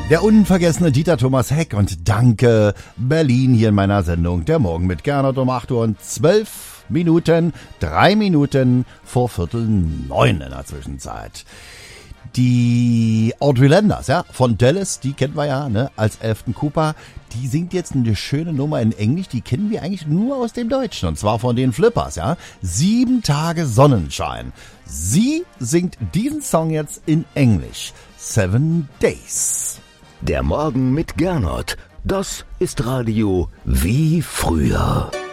Der unvergessene Dieter Thomas Heck und danke Berlin hier in meiner Sendung. Der Morgen mit Gernot um 8 Uhr und 12 Minuten, 3 Minuten vor 8:45 in der Zwischenzeit. Die Audrey Landers, ja, von Dallas, die kennen wir ja, ne, als Elfton Cooper. Die singt jetzt eine schöne Nummer in Englisch, die kennen wir eigentlich nur aus dem Deutschen, und zwar von den Flippers, ja. 7 Tage Sonnenschein. Sie singt diesen Song jetzt in Englisch. 7 Days. Der Morgen mit Gernot. Das ist Radio wie früher.